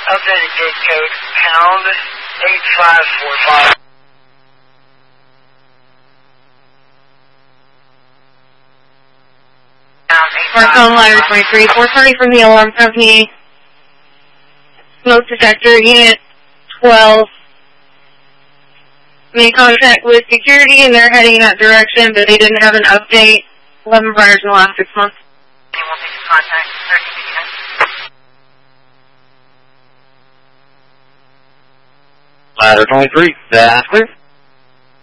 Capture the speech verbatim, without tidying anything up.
Updated gate code, pound eight five four five. Marcone Ladder twenty-three, four thirty from the alarm company. Smoke detector, unit twelve. Made contact with security and they're heading that direction, but they didn't have an update. eleven fires in the last six months. Anyone making contact? Ladder twenty-three, that's clear.